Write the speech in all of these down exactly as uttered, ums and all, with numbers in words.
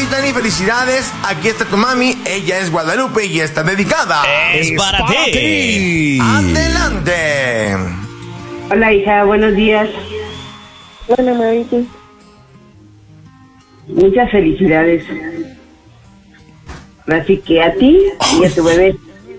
Brittany, felicidades. Aquí está tu mami. Ella es Guadalupe y está dedicada. Es, es para, para ti. ti. Adelante. Hola, hija, buenos días. Hola, mamita. Muchas felicidades. Así que a ti y a tu bebé.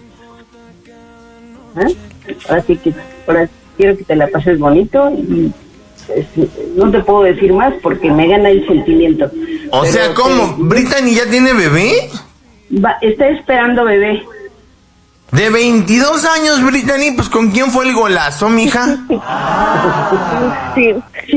¿Ah? Así que ahora quiero que te la pases bonito y pues, no te puedo decir más porque me gana el sentimiento. O Pero sea, ¿cómo? Te... ¿Brittany ya tiene bebé? Va, está esperando bebé. De veintidós años, Brittany, pues ¿con quién fue el golazo, mija? Sí.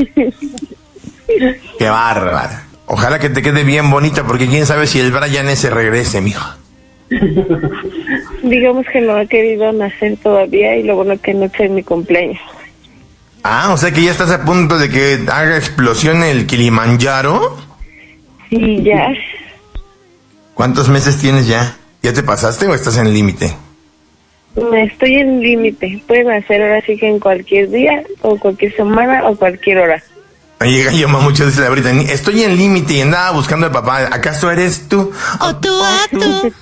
Qué bárbara. Ojalá que te quede bien bonita, porque quién sabe si el Brian ese regrese, mija. Digamos que no ha querido nacer todavía y lo bueno que no es mi cumpleaños. Ah, o sea que ya estás a punto de que haga explosión el Kilimanjaro. Sí, ya. ¿Cuántos meses tienes ya? ¿Ya te pasaste o estás en límite? Estoy en límite. Puede nacer ahora sí que en cualquier día, o cualquier semana, o cualquier hora. Oye, gallo, mucho dice la Brittany. Estoy en límite y andaba buscando al papá. ¿Acaso eres tú? ¿O tú a tú?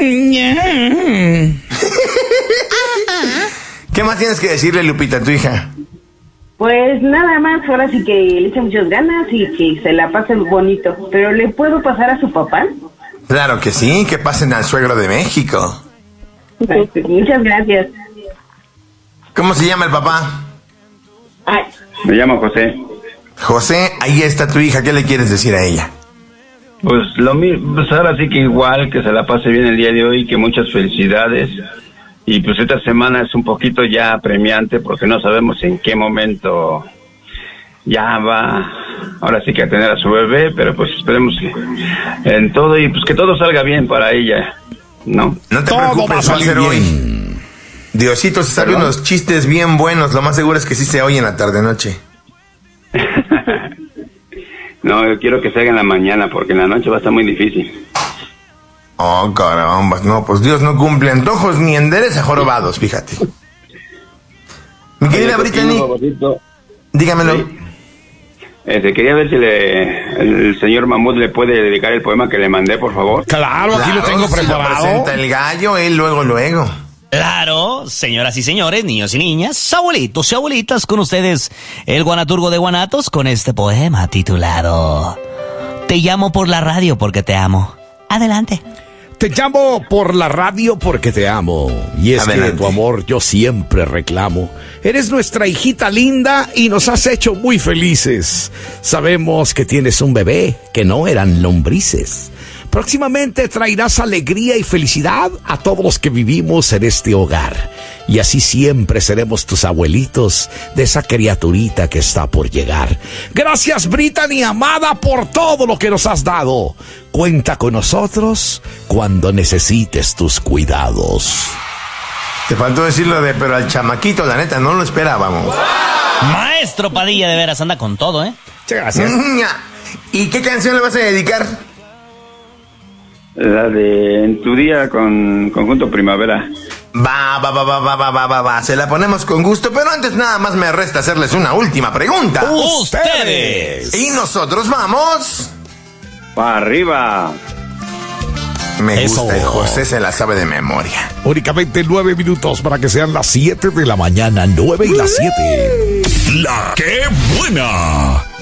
¿Qué más tienes que decirle, Lupita, a tu hija? Pues nada más, ahora sí que le echa muchas ganas y que se la pase bonito. ¿Pero le puedo pasar a su papá? Claro que sí, que pasen al suegro de México. Ay, pues, muchas gracias. ¿Cómo se llama el papá? Ay. Me llamo José. José, ahí está tu hija, ¿qué le quieres decir a ella? Pues lo mismo, pues ahora sí que igual, que se la pase bien el día de hoy, que muchas felicidades. Y pues esta semana es un poquito ya apremiante porque no sabemos en qué momento ya va, ahora sí que a tener a su bebé, pero pues esperemos que en todo y pues que todo salga bien para ella, ¿no? No te todo preocupes, va a salir va a ser bien. Hoy. Diosito se sabe ¿Perdón? Unos chistes bien buenos, lo más seguro es que sí se oye en la tarde-noche. No, yo quiero que se haga en la mañana porque en la noche va a estar muy difícil. Oh, caramba, no, pues Dios no cumple antojos ni endereza jorobados, fíjate. Mi querida Oye, Brittany, favorito, dígamelo. sí. Este, quería ver si le, el señor Mamut le puede dedicar el poema que le mandé, por favor. Claro, aquí Claro, lo tengo si preparado. lo presenta el gallo, él luego, luego. Claro, señoras y señores, niños y niñas, abuelitos y abuelitas, con ustedes, el guanaturgo de Guanatos, con este poema titulado Te llamo por la radio porque te amo. Adelante. Te llamo por la radio porque te amo. Y es Adelante. que tu amor yo siempre reclamo. Eres nuestra hijita linda y nos has hecho muy felices. Sabemos que tienes un bebé, que no eran lombrices. Próximamente traerás alegría y felicidad a todos los que vivimos en este hogar. Y así siempre seremos tus abuelitos de esa criaturita que está por llegar. Gracias, Brittany, amada, por todo lo que nos has dado. Cuenta con nosotros cuando necesites tus cuidados. Te faltó decirlo de, pero al chamaquito, la neta, no lo esperábamos. ¡Wow! Maestro Padilla, de veras, anda con todo, ¿eh? Muchas gracias. ¿Y qué canción le vas a dedicar? La de En tu día con Conjunto Primavera. Va, va, va, va, va, va, va, va, va. Se la ponemos con gusto, pero antes nada más me resta hacerles una última pregunta. ¡Ustedes! Y nosotros vamos... ¡Para arriba! Me Eso. gusta, el José se la sabe de memoria. Únicamente nueve minutos para que sean las siete de la mañana. Nueve y las siete. La que buena.